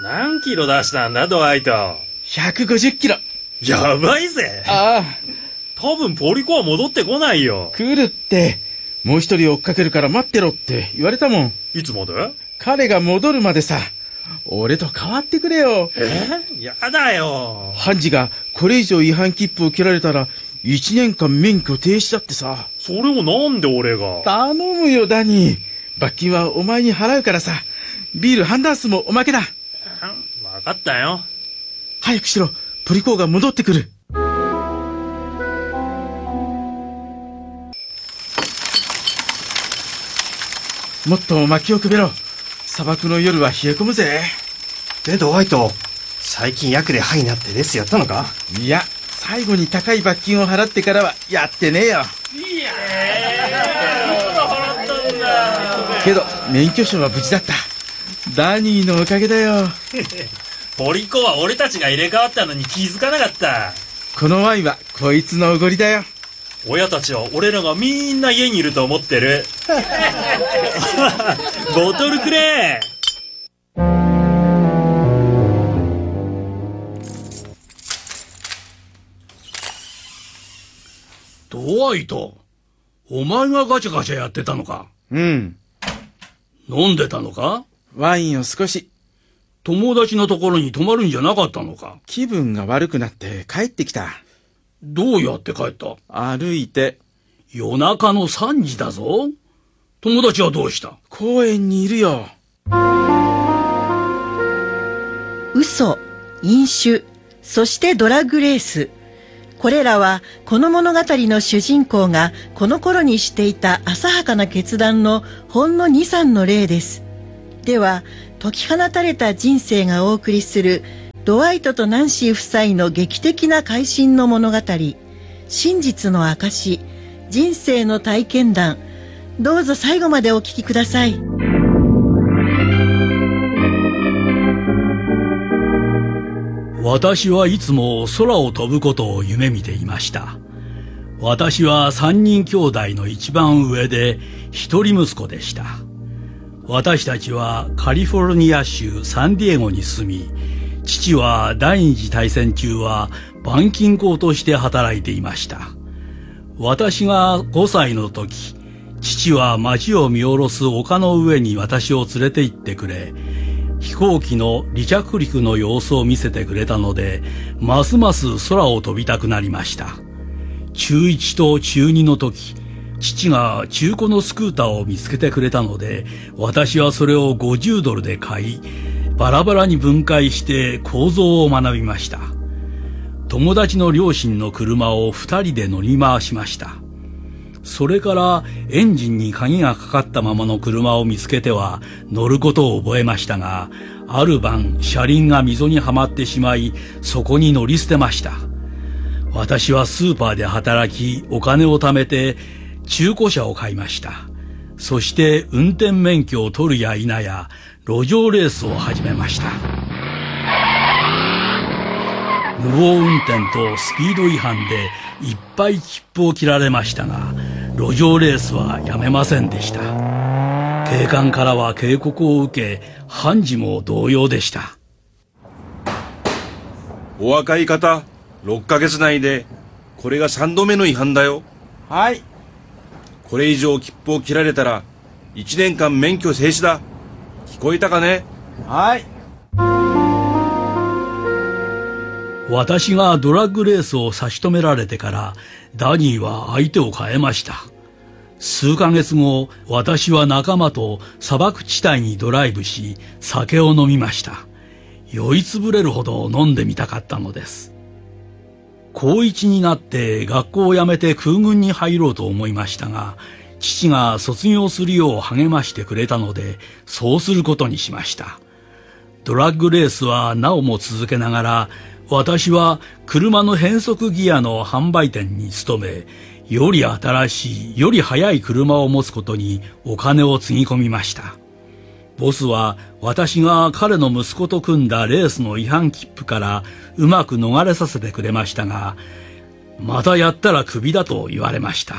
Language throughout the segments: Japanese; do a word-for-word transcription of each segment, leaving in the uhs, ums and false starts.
何キロ出したんだドワイト。 ひゃくごじゅっキロ。 やばいぜ。 ああ。 多分ポリコは戻ってこないよ。 来るって。もう一人追っかけるから待ってろって言われたもん。 いつまで？ 彼が戻るまでさ。俺と代わってくれよ。 えー、やだよ。 判事がこれ以上違反切符を切られたらいちねんかん免許停止だってさ。 それをなんで俺が？ 頼むよダニー。罰金はお前に払うからさ。ビール半ダースもおまけだ。 分かったよ。 早くしろ。ポリコーが戻ってくる。もっと薪をくべろ。砂漠の夜は冷え込むぜ。 でドワイト、最近ヤクでハイなってレースやったのか？ いや、最後に高い罰金を払ってからはやってねえよ。いやー、払ったんだ。 けど免許証は無事だった。ダニーのおかげだよ。 ポリコは俺たちが入れ替わったのに気づかなかった。 このワインはこいつのおごりだよ。 親たちは俺らがみんな家にいると思ってる。ボトルくれ。 ドワイト、お前がガチャガチャやってたのか？ うん。 飲んでたのか？ ワインを少し。 友達のところに泊まるんじゃなかったのか？ 気分が悪くなって帰ってきた。 どうやって帰った？ 歩いて。 夜中のさんじだぞ。友達はどうした？ 公園にいるよ。 嘘、飲酒、そしてドラッグレース。これらはこの物語の主人公がこの頃にしていた浅はかな決断のほんのに、さんの例です。では、解き放たれた人生がお送りするドワイトとナンシー夫妻の劇的な改心の物語、真実の証、人生の体験談、どうぞ最後までお聞きください。 私はいつも空を飛ぶことを夢見ていました。私は三人兄弟の一番上で一人息子でした。私たちはカリフォルニア州サンディエゴに住み、父は第二次大戦中は板金工として働いていました。私がごさいの時、父は街を見下ろす丘の上に私を連れて行ってくれ、飛行機の離着陸の様子を見せてくれたので、ますます空を飛びたくなりました。中いちと中にの時、父が中古のスクーターを見つけてくれたので、私はそれをごじゅうドルで買い、バラバラに分解して構造を学びました。友達の両親の車を二人で乗り回しました。それからエンジンに鍵がかかったままの車を見つけては乗ることを覚えましたが、ある晩車輪が溝にはまってしまい、そこに乗り捨てました。私はスーパーで働き、お金を貯めて中古車を買いました。そして運転免許を取るや否や路上レースを始めました。無謀運転とスピード違反でいっぱい切符を切られましたが、路上レースはやめませんでした。警官からは警告を受け、判事も同様でした。 お若い方、ろっかげつ内でこれがさんどめの違反だよ。 はい。 これ以上切符を切られたらいちねんかん免許停止だ。聞こえたかね？ はい。 私がドラッグレースを差し止められてからダニーは相手を変えました。数ヶ月後、私は仲間と砂漠地帯にドライブし、酒を飲みました。酔いつぶれるほど飲んでみたかったのです。高いちになって学校を辞めて空軍に入ろうと思いましたが、父が卒業するよう励ましてくれたので、そうすることにしました。ドラッグレースはなおも続けながら、私は車の変速ギアの販売店に勤め、より新しい、より速い車を持つことにお金をつぎ込みました。ボスは私が彼の息子と組んだレースの違反切符からうまく逃れさせてくれましたが、またやったらクビだと言われました。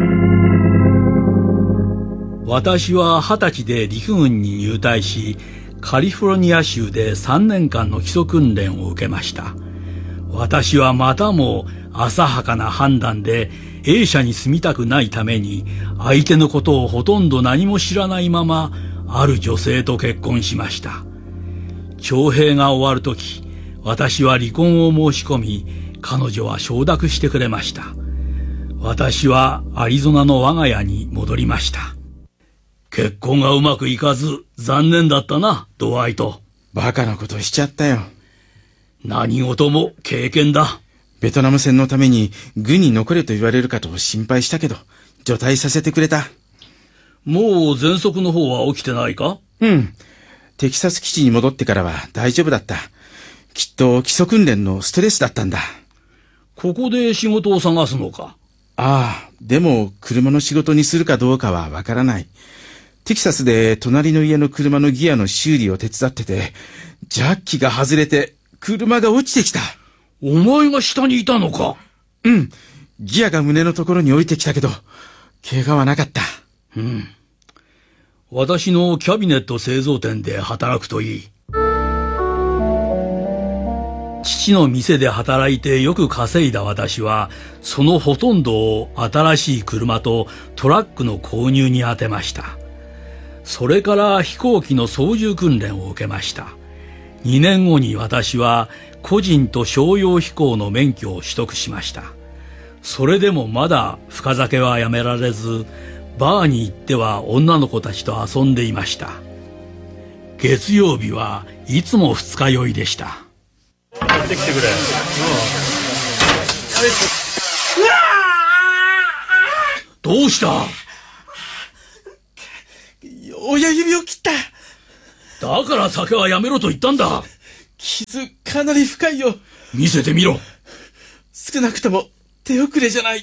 私は二十歳で陸軍に入隊し、 カリフォルニア州でさんねんかんの基礎訓練を受けました。私はまたも浅はかな判断で A 社に住みたくないために相手のことをほとんど何も知らないままある女性と結婚しました。徴兵が終わるとき、私は離婚を申し込み、彼女は承諾してくれました。私はアリゾナの我が家に戻りました。結婚がうまくいかず残念だったな、ドワイト。 バカなことしちゃったよ。 何事も経験だ。 ベトナム戦のために軍に残れと言われるかと心配したけど、除隊させてくれた。 もう喘息の方は起きてないか？ うん。テキサス基地に戻ってからは大丈夫だった。きっと基礎訓練のストレスだったんだ。 ここで仕事を探すのか？ ああ、でも車の仕事にするかどうかはわからない。テキサスで隣の家の車のギアの修理を手伝ってて、ジャッキが外れて車が落ちてきた。 お前が下にいたのか？ うん。ギアが胸のところに降りてきたけど、怪我はなかった。 うん。私のキャビネット製造店で働くといい。父の店で働いてよく稼いだ私は、そのほとんどを新しい車とトラックの購入に充てました。それから飛行機の操縦訓練を受けました。にねんごに私は個人と商用飛行の免許を取得しました。それでもまだ深酒はやめられず、バーに行っては女の子たちと遊んでいました。月曜日はいつも二日酔いでした。 持ってきてくれ。 どうした？ 親指を切った。 だから酒はやめろと言ったんだ。 傷かなり深いよ。 見せてみろ。 少なくとも手遅れじゃない。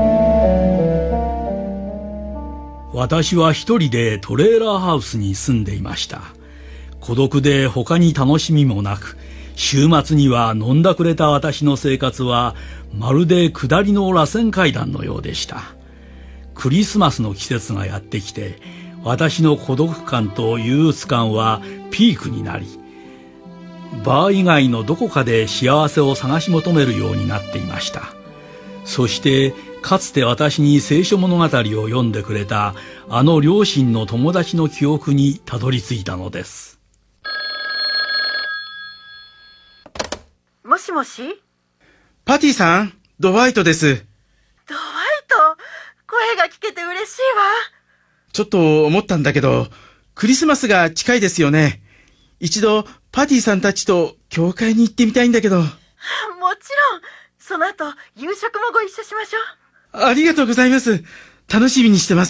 私は一人でトレーラーハウスに住んでいました。孤独で他に楽しみもなく、週末には飲んだくれた私の生活はまるで下りの螺旋階段のようでした。クリスマスの季節がやってきて、私の孤独感と憂鬱感はピークになり、バー以外のどこかで幸せを探し求めるようになっていました。そしてかつて私に聖書物語を読んでくれたあの両親の友達の記憶にたどり着いたのです。 もしもし？ パティさん、ドワイトです。 ドワイト、声が聞けて嬉しいわ。 ちょっと思ったんだけど、クリスマスが近いですよね。一度パティさんたちと教会に行ってみたいんだけど。もちろん。 その後夕食もご一緒しましょう。ありがとうございます。楽しみにしてます。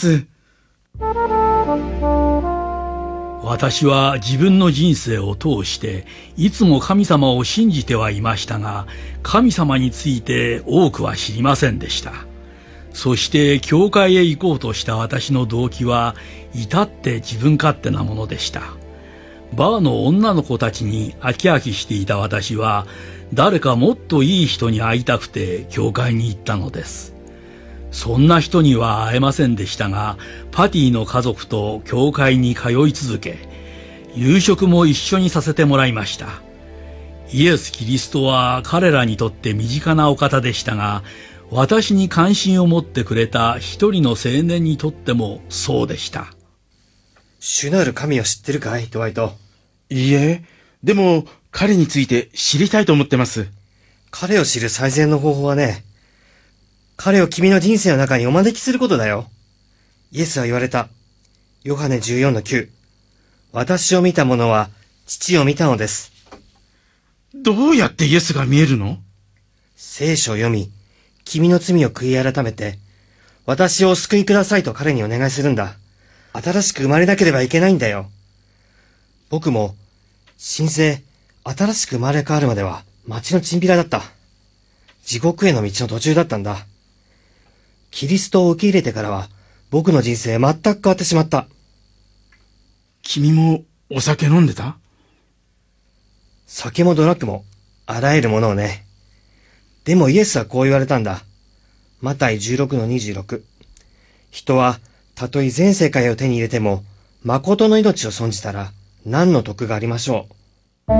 私は自分の人生を通していつも神様を信じてはいましたが、神様について多くは知りませんでした。そして教会へ行こうとした私の動機は至って自分勝手なものでした。バーの女の子たちに飽き飽きしていた私は、誰かもっといい人に会いたくて教会に行ったのです。そんな人には会えませんでしたが、パティの家族と教会に通い続け、夕食も一緒にさせてもらいました。イエス・キリストは彼らにとって身近なお方でしたが、私に関心を持ってくれた一人の青年にとってもそうでした。 主なる神を知ってるかい、ドワイト？ いいえ、でも彼について知りたいと思ってます。 彼を知る最善の方法はね、彼を君の人生の中にお招きすることだよ。イエスは言われた。ヨハネじゅうよんのきゅう。私を見た者は父を見たのです。 どうやってイエスが見えるの？ 聖書を読み、君の罪を悔い改めて、私をお救いくださいと彼にお願いするんだ。新しく生まれなければいけないんだよ。僕も、神聖、新しく生まれ変わるまでは街のチンピラだった。地獄への道の途中だったんだ。キリストを受け入れてからは、僕の人生全く変わってしまった。 君もお酒飲んでた？ 酒もドラッグも、あらゆるものをね。でもイエスはこう言われたんだ。マタイじゅうろくのにじゅうろく。人は、たとえ全世界を手に入れても、誠の命を損じたら、 何の得がありましょう。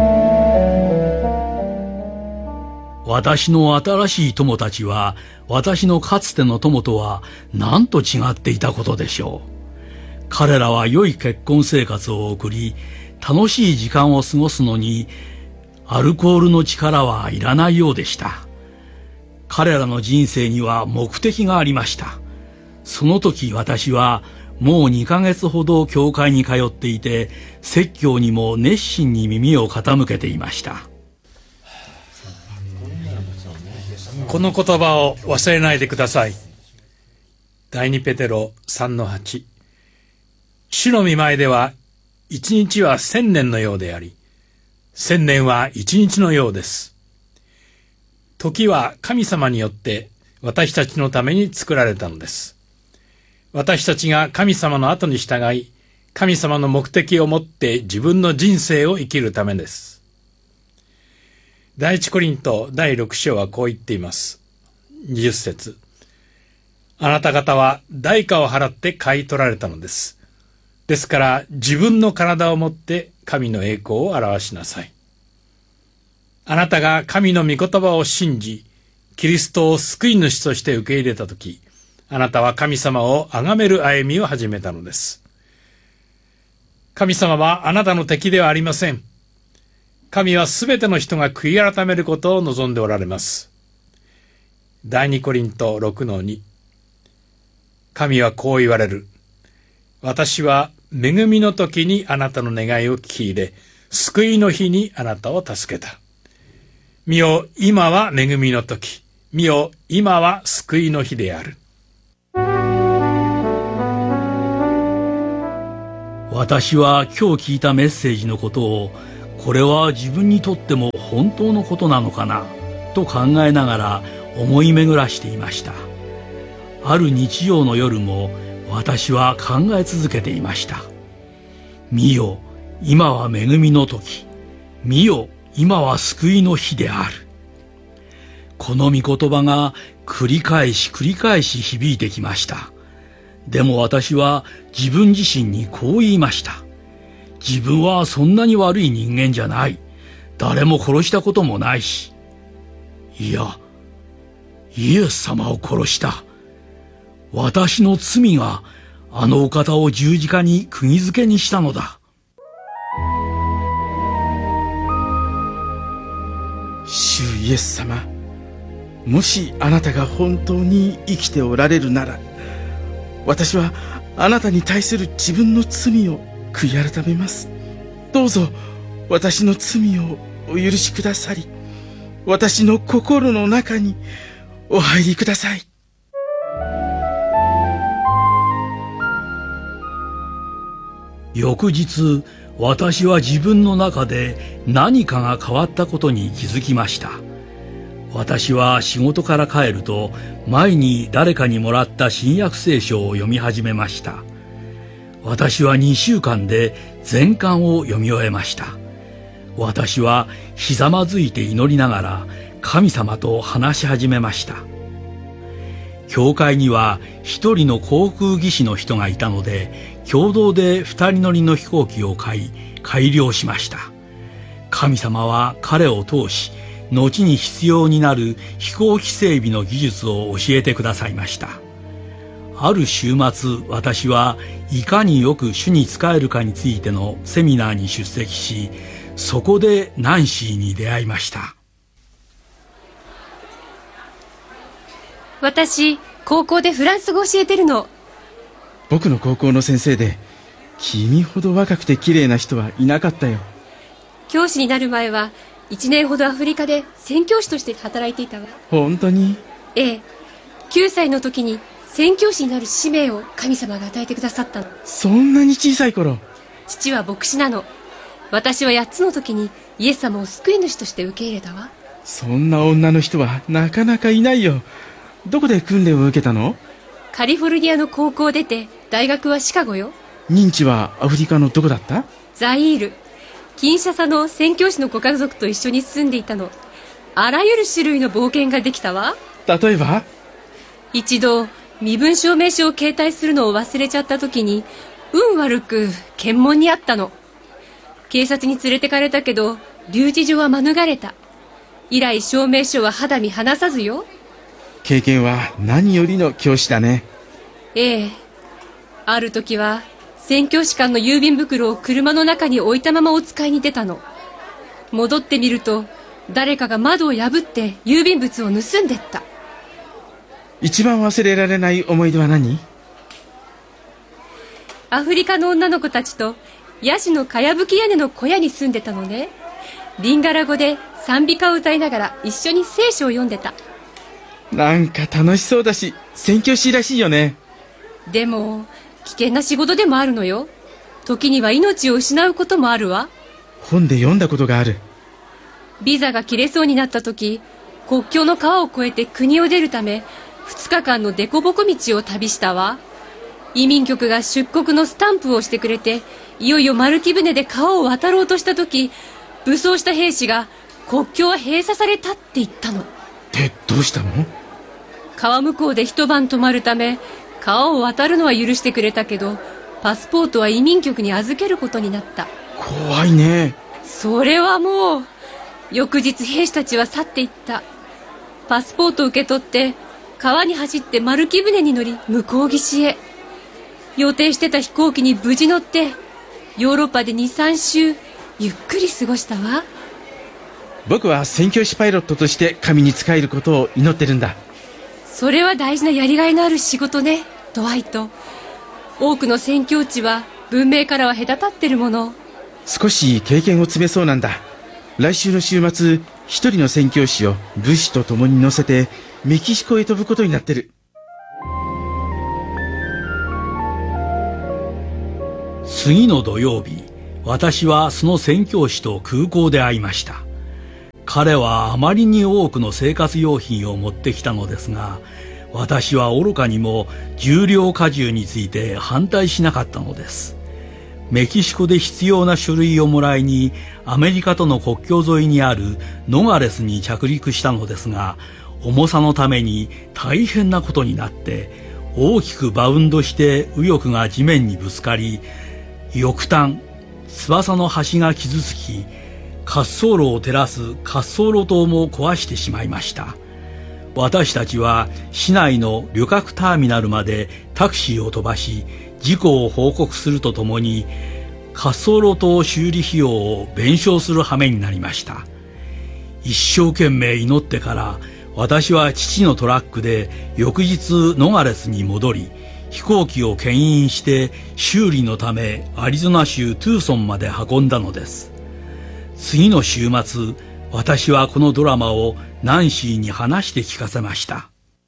私の新しい友たちは、私のかつての友とは何と違っていたことでしょう。彼らは良い結婚生活を送り、楽しい時間を過ごすのに、アルコールの力はいらないようでした。彼らの人生には目的がありました。その時私はもうにかげつほど教会に通っていて、説教にも熱心に耳を傾けていました。 この言葉を忘れないでください。第二ペテロ さんのはち。主の御前では一日は千年のようであり、千年は一日のようです。時は神様によって私たちのために作られたのです。私たちが神様の後に従い、神様の目的を持って自分の人生を生きるためです。第一コリントだいろく章はこう言っています。にじゅっ節。あなた方は代価を払って買い取られたのです。ですから自分の体をもって神の栄光を表しなさい。あなたが神の御言葉を信じ、キリストを救い主として受け入れたとき、あなたは神様を崇める歩みを始めたのです。神様はあなたの敵ではありません。神はすべての人が悔い改めることを望んでおられます。第二コリント ろくのに。神はこう言われる。私は恵みの時にあなたの願いを聞き入れ、救いの日にあなたを助けた。見よ、今は恵みの時。見よ、今は救いの日である。 私は今日聞いたメッセージのことを、これは自分にとっても本当のことなのかなと考えながら思い巡らしていました。ある日曜の夜も私は考え続けていました。見よ、今は恵みの時。見よ、今は救いの日である。この御言葉が繰り返し繰り返し響いてきました。でも私は自分自身にこう言いました。自分はそんなに悪い人間じゃない。誰も殺したこともないし。いや、イエス様を殺した。私の罪があのお方を十字架に釘付けにしたのだ。 主イエス様、もしあなたが本当に生きておられるなら、私はあなたに対する自分の罪を悔い改めます。どうぞ私の罪をお許しくださり、私の心の中にお入りください。 翌日、私は自分の中で何かが変わったことに気づきました。私は仕事から帰ると、前に誰かにもらった新約聖書を読み始めました。私はにしゅうかんで全巻を読み終えました。私はひざまずいて祈りながら神様と話し始めました。教会には一人の航空技師の人がいたので、共同で二人乗りの飛行機を買い、改良しました。神様は彼を通し、後に必要になる飛行機整備の技術を教えてくださいました。ある週末、私はいかによく主に仕えるかについてのセミナーに出席し、そこでナンシーに出会いました。 私、高校でフランス語教えてるの。 僕の高校の先生で、君ほど若くて綺麗な人はいなかったよ。 教師になる前はいちねんほどアフリカで宣教師として働いていたわ。 本当に？ ええ。きゅうさいの時に宣教師になる使命を神様が与えてくださったの。 そんなに小さい頃？ 父は牧師なの。私はやっつの時にイエス様を救い主として受け入れたわ。 そんな女の人はなかなかいないよ。どこで訓練を受けたの？ カリフォルニアの高校を出て、大学はシカゴよ。 認知はアフリカのどこだった？ ザイール。キンシャサの宣教師のご家族と一緒に住んでいたの。あらゆる種類の冒険ができたわ。 例えば？ 一度身分証明書を携帯するのを忘れちゃった時に、運悪く検問にあったの。 警察に連れてかれたけど、留置場は免れた。以来証明書は肌身離さずよ。 経験は何よりの教師だね。 ええ。ある時は、宣教師官の郵便袋を車の中に置いたままお使いに出たの。戻ってみると、誰かが窓を破って郵便物を盗んでった。 一番忘れられない思い出は何？ アフリカの女の子たちとヤシのかやぶき屋根の小屋に住んでたのね。リンガラ語で賛美歌を歌いながら一緒に聖書を読んでた。 なんか楽しそうだし、宣教師らしいよね。 でも危険な仕事でもあるのよ。時には命を失うこともあるわ。 本で読んだことがある。 ビザが切れそうになった時、国境の川を越えて国を出るためふつかかんの凸凹道を旅したわ。移民局が出国のスタンプをしてくれて、いよいよ丸木舟で川を渡ろうとした時、武装した兵士が国境は閉鎖されたって言ったの。 で、どうしたの？ 川向こうで一晩泊まるため、川を渡るのは許してくれたけど、パスポートは移民局に預けることになった。 怖いね。 それはもう、翌日兵士たちは去っていった。パスポートを受け取って、川に走って丸木舟に乗り、向こう岸へ。予定してた飛行機に無事乗って、ヨーロッパでに、さん週、ゆっくり過ごしたわ。 僕は宣教師パイロットとして神に仕えることを祈ってるんだ。 それは大事なやりがいのある仕事ね、ドワイト。多くの宣教地は文明からは隔たってるもの。 少し経験を積めそうなんだ。来週の週末、一人の宣教師を物資と共に乗せてメキシコへ飛ぶことになってる。 次の土曜日、私はその宣教師と空港で会いました。彼はあまりに多くの生活用品を持ってきたのですが、私は愚かにも重量荷重について反対しなかったのです。メキシコで必要な書類をもらいにアメリカとの国境沿いにあるノガレスに着陸したのですが、重さのために大変なことになって大きくバウンドして右翼が地面にぶつかり、翼端、翼の端が傷つき、滑走路を照らす滑走路灯も壊してしまいました。私たちは市内の旅客ターミナルまでタクシーを飛ばし、事故を報告するとともに滑走路灯修理費用を弁償する羽目になりました。一生懸命祈ってから私は父のトラックで翌日ノガレスに戻り、飛行機を牽引して修理のためアリゾナ州トゥーソンまで運んだのです。次の週末、私はこのドラマをナンシーに話して聞かせました。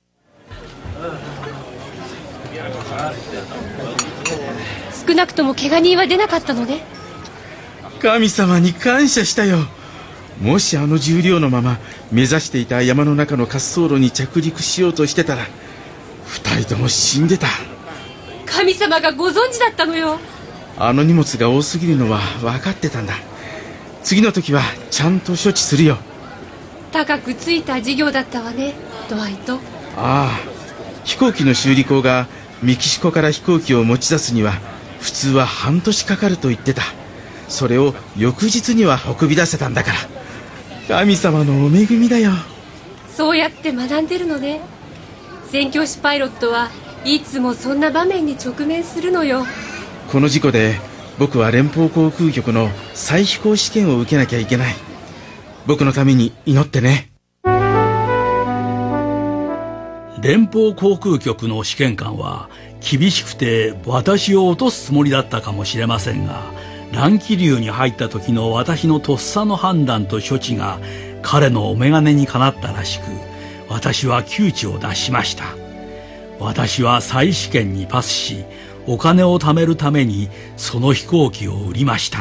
少なくとも怪我人は出なかったのね。 神様に感謝したよ。もしあの重量のまま目指していた山の中の滑走路に着陸しようとしてたら、二人とも死んでた。 神様がご存知だったのよ。 あの荷物が多すぎるのは分かってたんだ。次の時はちゃんと処置するよ。 高くついた事業だったわね、ドワイト。 ああ、飛行機の修理工がメキシコから飛行機を持ち出すには普通は半年かかると言ってた。それを翌日には運び出せたんだから、神様のお恵みだよ。 そうやって学んでるのね。宣教師パイロットはいつもそんな場面に直面するのよ。 この事故で僕は連邦航空局の再飛行試験を受けなきゃいけない。僕のために祈ってね。 連邦航空局の試験官は厳しくて私を落とすつもりだったかもしれませんが、乱気流に入った時の私のとっさの判断と処置が彼のお眼鏡にかなったらしく、私は窮地を脱しました。私は再試験にパスし、お金を貯めるためにその飛行機を売りました。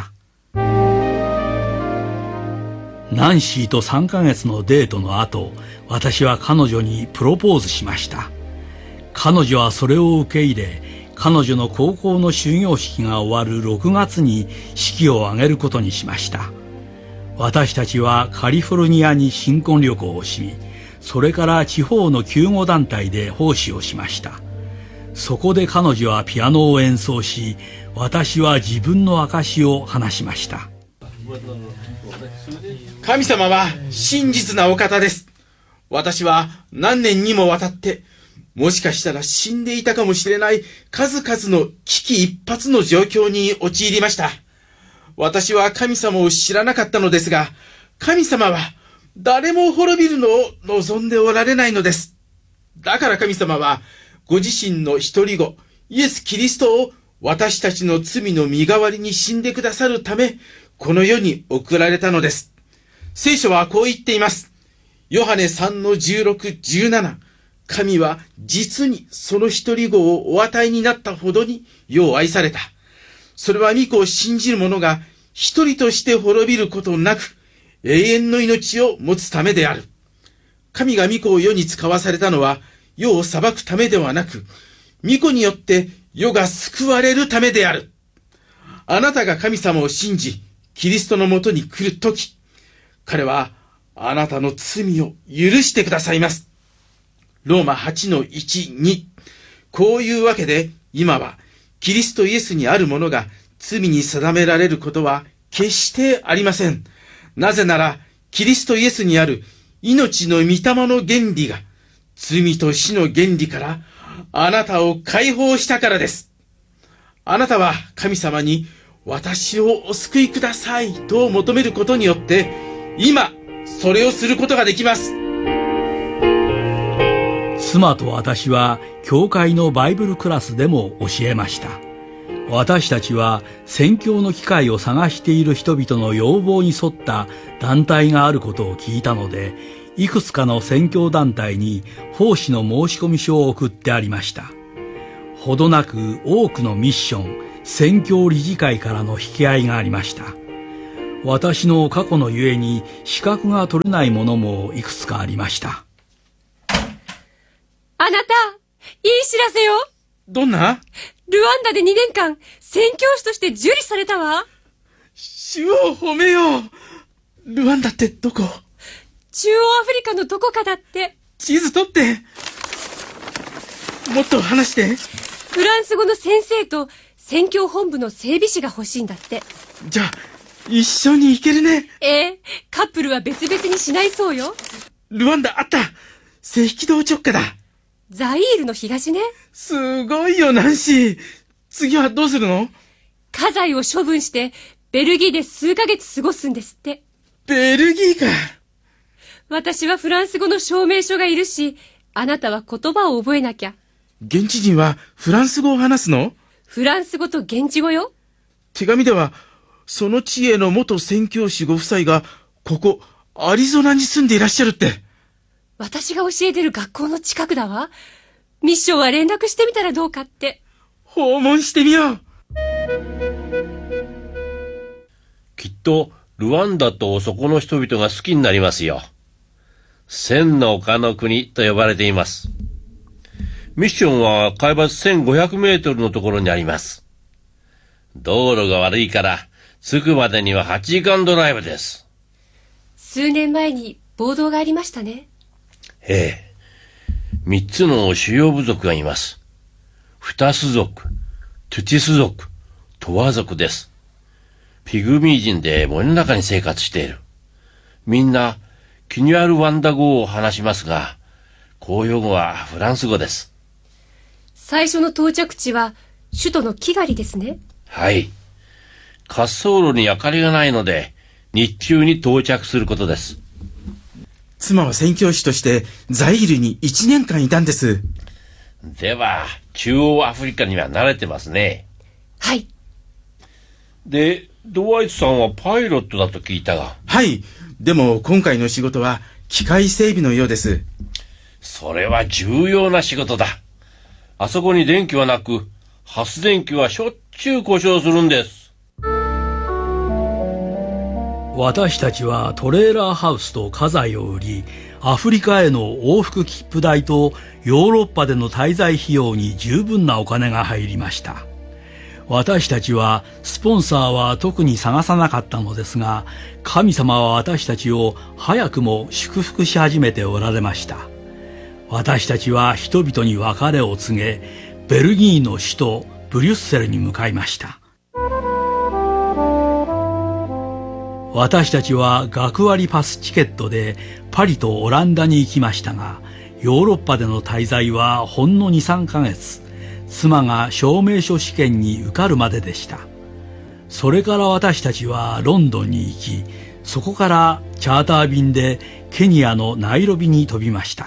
ナンシーとさんかげつのデートの後、私は彼女にプロポーズしました。彼女はそれを受け入れ、彼女の高校の終業式が終わるろくがつに式を挙げることにしました。私たちはカリフォルニアに新婚旅行をし、それから地方の救護団体で奉仕をしました。そこで彼女はピアノを演奏し、私は自分の証を話しました。 神様は真実なお方です。私は何年にもわたって、もしかしたら死んでいたかもしれない数々の危機一髪の状況に陥りました。私は神様を知らなかったのですが、神様は誰も滅びるのを望んでおられないのです。だから神様はご自身の一人子、イエス・キリストを私たちの罪の身代わりに死んでくださるため、この世に送られたのです。聖書はこう言っています。ヨハネさんのじゅうろく、じゅうなな。神は実にその一人子をお与えになったほどに世を愛された。それは御子を信じる者が一人として滅びることなく、永遠の命を持つためである。神が御子を世に使わされたのは、世を裁くためではなく、御子によって世が救われるためである。あなたが神様を信じ、キリストのもとに来るとき、彼はあなたの罪を許してくださいます。ローマはちのいち、に。こういうわけで、今はキリストイエスにあるものが罪に定められることは決してありません。なぜなら、キリストイエスにある命の御霊の原理が、罪と死の原理からあなたを解放したからです。あなたは神様に私をお救いくださいと求めることによって、今、それをすることができます。 妻と私は教会のバイブルクラスでも教えました。私たちは宣教の機会を探している人々の要望に沿った団体があることを聞いたので、いくつかの宣教団体に奉仕の申し込み書を送ってありました。ほどなく多くのミッション、宣教理事会からの引き合いがありました。私の過去のゆえに資格が取れないものもいくつかありました。 あなた、いい知らせよ。 どんな？ ルワンダでにねんかん宣教師として受理されたわ。 主を褒めよう。ルワンダってどこ？ 中央アフリカのどこかだって。 地図取って。もっと話して。 フランス語の先生と宣教本部の整備士が欲しいんだって。 じゃあ、一緒に行けるね。 ええ、カップルは別々にしないそうよ。 ルワンダあった。赤道直下だ。 ザイールの東ね。 すごいよ、ナンシー。次はどうするの？ 家財を処分して、ベルギーで数ヶ月過ごすんですって。 ベルギーか。 私はフランス語の証明書がいるし、あなたは言葉を覚えなきゃ。 現地人はフランス語を話すの？ フランス語と現地語よ。 手紙では、その地への元宣教師ご夫妻が、ここ、アリゾナに住んでいらっしゃるって。 私が教えてる学校の近くだわ。ミッションは連絡してみたらどうかって。 訪問してみよう。 きっとルワンダとそこの人々が好きになりますよ。千の丘の国と呼ばれています。ミッションは海抜せんごひゃくメートルのところにあります。道路が悪いから着くまでにははちじかんドライブです。 数年前に暴動がありましたね。 ええ。三つの主要部族がいます。フタス族、トゥチス族、トワ族です。ピグミー人で森の中に生活している。みんな、キニュアルワンダ語を話しますが、公用語はフランス語です。 最初の到着地は首都のキガリですね。 はい。滑走路に明かりがないので、日中に到着することです。 妻は宣教師としてザイールにいちねんかんいたんです。 では、中央アフリカには慣れてますね。 はい。 で、ドワイトさんはパイロットだと聞いたが。 はい。でも今回の仕事は機械整備のようです。 それは重要な仕事だ。あそこに電気はなく、発電機はしょっちゅう故障するんです。 私たちはトレーラーハウスと家財を売り、アフリカへの往復切符代とヨーロッパでの滞在費用に十分なお金が入りました。私たちはスポンサーは特に探さなかったのですが、神様は私たちを早くも祝福し始めておられました。私たちは人々に別れを告げ、ベルギーの首都ブリュッセルに向かいました。 私たちは学割パスチケットでパリとオランダに行きましたが、ヨーロッパでの滞在はほんのに、さんかげつ、妻が証明書試験に受かるまででした。それから私たちはロンドンに行き、そこからチャーター便でケニアのナイロビに飛びました。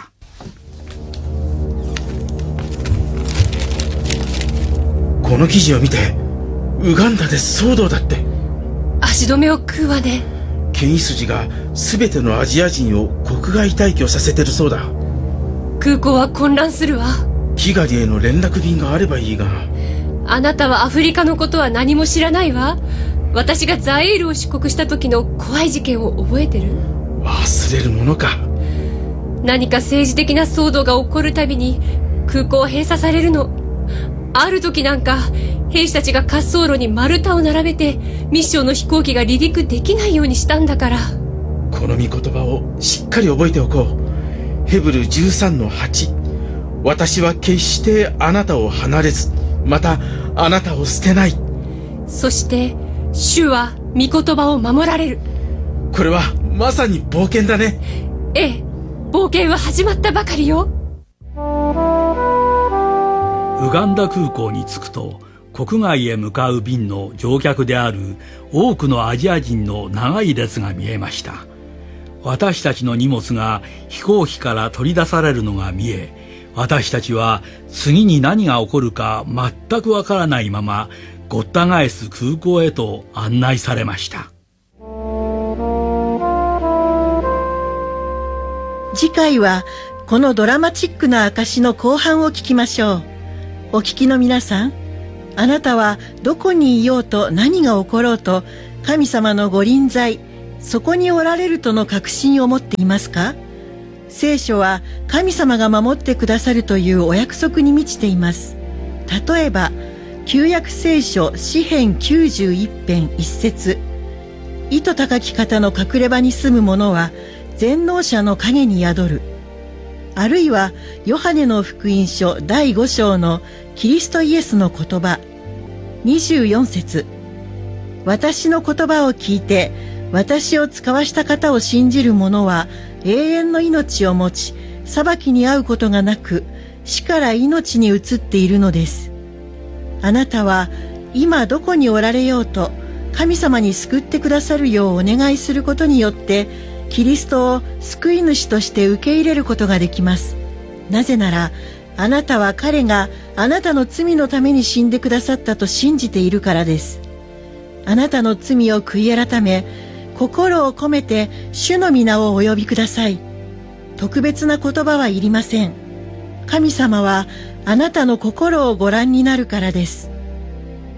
この記事を見て、ウガンダで騒動だって。 足止めを食うわね。 ケニスジが全てのアジア人を国外退去させてるそうだ。 空港は混乱するわ。 キガリへの連絡便があればいいが。 あなたはアフリカのことは何も知らないわ。私がザイールを出国した時の怖い事件を覚えてる？ 忘れるものか。 何か政治的な騒動が起こるたびに空港は閉鎖されるの。ある時なんか兵士たちが滑走路に丸太を並べてミッションの飛行機が離陸できないようにしたんだから。 この御言葉をしっかり覚えておこう。ヘブルじゅうさんのはち、私は決してあなたを離れず、またあなたを捨てない。 そして主は御言葉を守られる。 これはまさに冒険だね。 ええ、冒険は始まったばかりよ。 ウガンダ空港に着くと、国外へ向かう便の乗客である多くのアジア人の長い列が見えました。私たちの荷物が飛行機から取り出されるのが見え、私たちは次に何が起こるか全くわからないままごった返す空港へと案内されました。 次回はこのドラマチックな証の後半を聞きましょう。お聞きの皆さん、あなたはどこにいようと何が起ころうと神様のご臨在、そこにおられるとの確信を持っていますか？聖書は神様が守ってくださるというお約束に満ちています。例えば旧約聖書詩編きゅうじゅういち編一節、糸高き方の隠れ場に住む者は全能者の影に宿る。あるいはヨハネの福音書だいご章のキリストイエスの言葉にじゅうよん節、私の言葉を聞いて私を使わした方を信じる者は永遠の命を持ち、裁きに遭うことがなく死から命に移っているのです。あなたは今どこにおられようと神様に救ってくださるようお願いすることによってキリストを救い主として受け入れることができます。なぜならあなたは彼があなたの罪のために死んでくださったと信じているからです。あなたの罪を悔い改め、心を込めて主の御名をお呼びください。特別な言葉はいりません。神様はあなたの心をご覧になるからです。